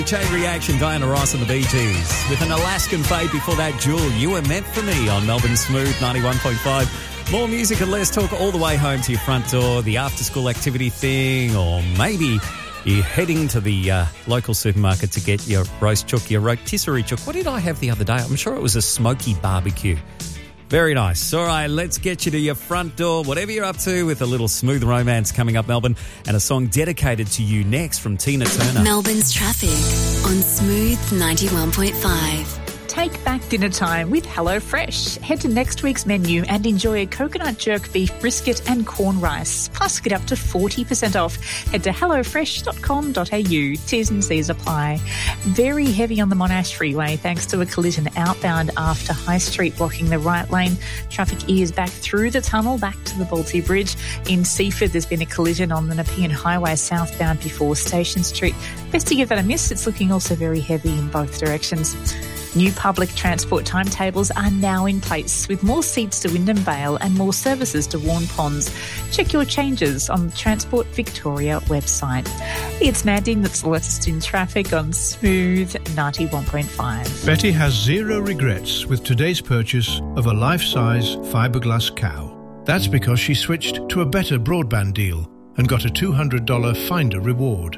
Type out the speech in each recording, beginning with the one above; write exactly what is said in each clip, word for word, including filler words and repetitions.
Chain Reaction, Diana Ross and the Bee Gees. With an Alaskan fade before that, Jewel, You Were Meant For Me on Melbourne Smooth ninety-one point five. More music and less talk all the way home to your front door, the after-school activity thing, or maybe you're heading to the uh, local supermarket to get your roast chook, your rotisserie chook. What did I have the other day? I'm sure it was a smoky barbecue. Very nice. All right, let's get you to your front door, whatever you're up to, with a little smooth romance coming up, Melbourne, and a song dedicated to you next from Tina Turner. Melbourne's traffic on Smooth ninety-one point five. Take back dinner time with HelloFresh. Head to next week's menu and enjoy a coconut jerk beef brisket and corn rice. Plus, get up to forty percent off. Head to hello fresh dot com dot a u. T's and C's apply. Very heavy on the Monash Freeway thanks to a collision outbound after High Street blocking the right lane. Traffic is back through the tunnel back to the Balti Bridge. In Seaford, there's been a collision on the Nepean Highway southbound before Station Street. Best to give that a miss. It's looking also very heavy in both directions. New public transport timetables are now in place with more seats to Wyndham Vale and more services to Warn Ponds. Check your changes on the Transport Victoria website. It's Mandine that's latest in traffic on Smooth ninety-one point five. Betty has zero regrets with today's purchase of a life-size fiberglass cow. That's because she switched to a better broadband deal and got a two hundred dollars Finder reward.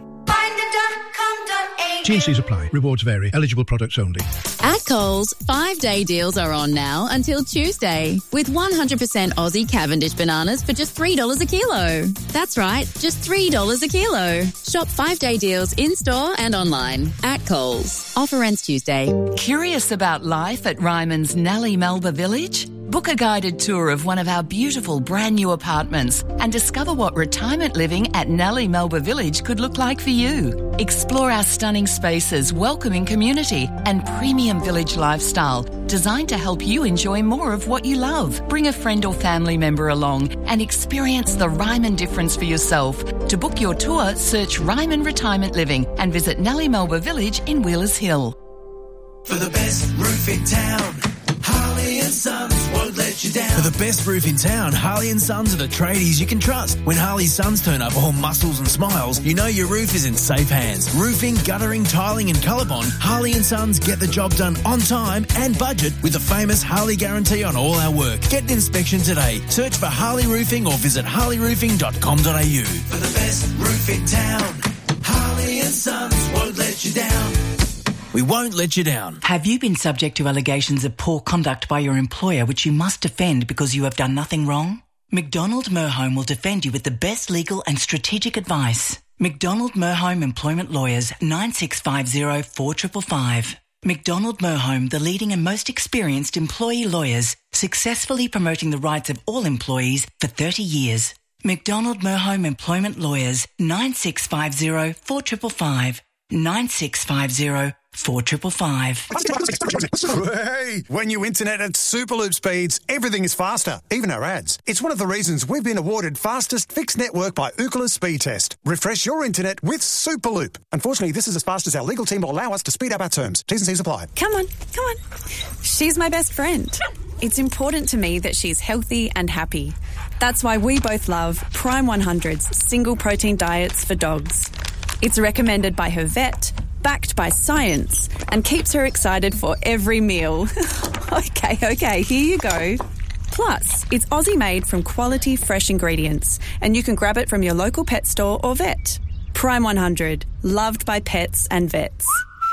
T and C's apply. Rewards vary. Eligible products only. At Coles, five-day deals are on now until Tuesday with one hundred percent Aussie Cavendish bananas for just three dollars a kilo. That's right, just three dollars a kilo. Shop five-day deals in-store and online at Coles. Offer ends Tuesday. Curious about life at Ryman's Nellie Melba Village? Book a guided tour of one of our beautiful brand new apartments and discover what retirement living at Nellie Melba Village could look like for you. Explore our stunning spaces, welcoming community and premium village lifestyle designed to help you enjoy more of what you love. Bring a friend or family member along and experience the Ryman difference for yourself. To book your tour, search Ryman Retirement Living and visit Nellie Melba Village in Wheelers Hill. For the best roof in town, Harley and Sons won't let you down. For the best roof in town, Harley and Sons are the tradies you can trust. When Harley Sons turn up all muscles and smiles, you know your roof is in safe hands. Roofing, guttering, tiling and ColourBond, Harley and Sons get the job done on time and budget with the famous Harley guarantee on all our work. Get an inspection today. Search for Harley Roofing or visit harley roofing dot com dot a u. For the best roof in town, Harley and Sons won't let you down. We won't let you down. Have you been subject to allegations of poor conduct by your employer which you must defend because you have done nothing wrong? McDonald Merhome will defend you with the best legal and strategic advice. McDonald Merhome Employment Lawyers, nine six five zero, four five five five. McDonald Merhome, the leading and most experienced employee lawyers, successfully promoting the rights of all employees for thirty years. McDonald Merhome Employment Lawyers, nine six five zero, four five five five. nine six five zero, four five five five. Hey, when you internet at Superloop speeds, everything is faster, even our ads. It's one of the reasons we've been awarded fastest fixed network by Ookla Speed Test. Refresh your internet with Superloop. Unfortunately, this is as fast as our legal team will allow us to speed up our terms. T's and C's apply. Come on, come on. She's my best friend. It's important to me that she's healthy and happy. That's why we both love Prime one hundred's single protein diets for dogs. It's recommended by her vet, backed by science, and keeps her excited for every meal. okay, okay, here you go. Plus, it's Aussie-made from quality fresh ingredients, and you can grab it from your local pet store or vet. Prime one hundred, loved by pets and vets.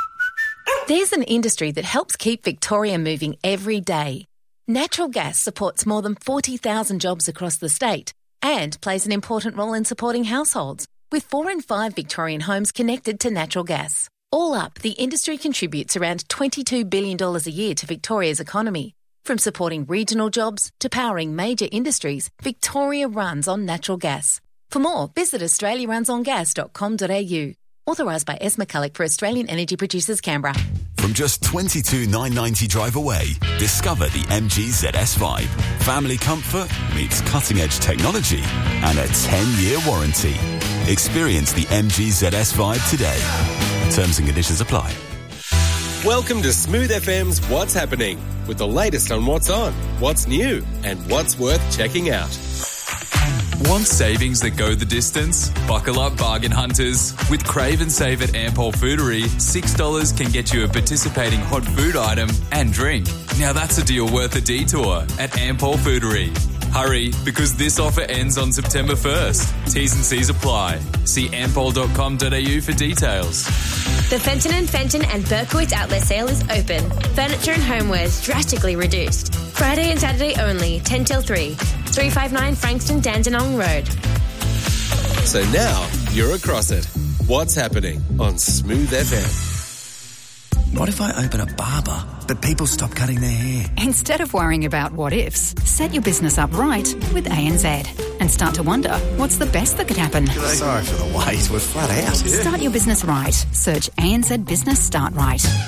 There's an industry that helps keep Victoria moving every day. Natural gas supports more than forty thousand jobs across the state and plays an important role in supporting households, with four in five Victorian homes connected to natural gas. All up, the industry contributes around twenty-two billion dollars a year to Victoria's economy. From supporting regional jobs to powering major industries, Victoria runs on natural gas. For more, visit australia runs on gas dot com dot a u. Authorised by Es McCulloch for Australian Energy Producers, Canberra. From just twenty-two thousand nine hundred ninety drive away, discover the M G Z S Vibe. Family comfort meets cutting-edge technology and a ten-year warranty. Experience the M G Z S Vibe today. Terms and conditions apply. Welcome to Smooth F M's What's Happening, with the latest on what's on, what's new, and what's worth checking out. Want savings that go the distance? Buckle up, bargain hunters. With Crave and Save at Ampol Foodery, six dollars can get you a participating hot food item and drink. Now that's a deal worth a detour at Ampol Foodery. Hurry, because this offer ends on September first. T's and C's apply. See ampol dot com dot a u for details. The Fenton and Fenton and Berkowitz outlet sale is open. Furniture and homewares drastically reduced. Friday and Saturday only, ten till three. three fifty-nine Frankston Dandenong Road. So now you're across it. What's happening on Smooth F M? What if I open a barber, but people stop cutting their hair? Instead of worrying about what ifs, set your business up right with A N Z and start to wonder what's the best that could happen. Sorry for the wait, we're flat out. Start your business right. Search A N Z Business Start Right.